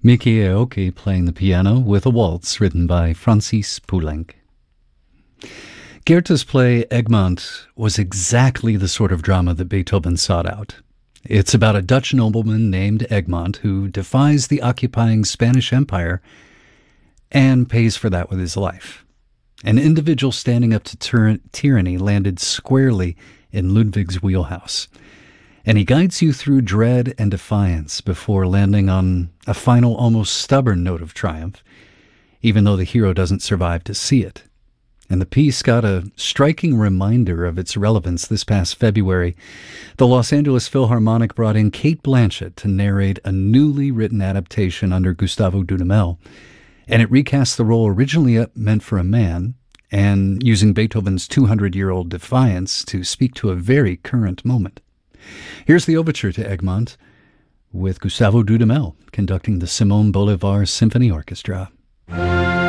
Miki Aoki playing the piano with a waltz written by Francis Poulenc. Goethe's play Egmont was exactly the sort of drama that Beethoven sought out. It's about a Dutch nobleman named Egmont who defies the occupying Spanish Empire and pays for that with his life. An individual standing up to tyranny landed squarely in Ludwig's wheelhouse, and he guides you through dread and defiance before landing on a final, almost stubborn note of triumph, even though the hero doesn't survive to see it. And the piece got a striking reminder of its relevance this past February. The Los Angeles Philharmonic brought in Cate Blanchett to narrate a newly written adaptation under Gustavo Dudamel, and it recast the role originally meant for a man, and using Beethoven's 200-year-old defiance to speak to a very current moment. Here's the overture to Egmont, with Gustavo Dudamel conducting the Simon Bolivar Symphony Orchestra.